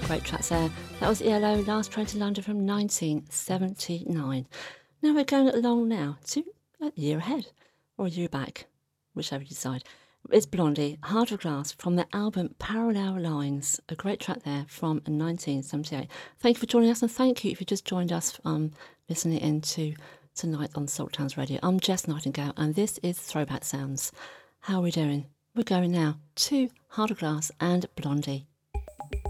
Great tracks there. That was ELO, Last Train to London from 1979. Now we're going along now to a year ahead, or a year back, whichever you decide. It's Blondie, Heart of Glass, from the album Parallel Lines. A great track there from 1978. Thank you for joining us, and thank you if you just joined us listening in to tonight on Salt Towns Radio. I'm Jess Nightingale, and this is Throwback Sounds. How are we doing? We're going now to Heart of Glass and Blondie.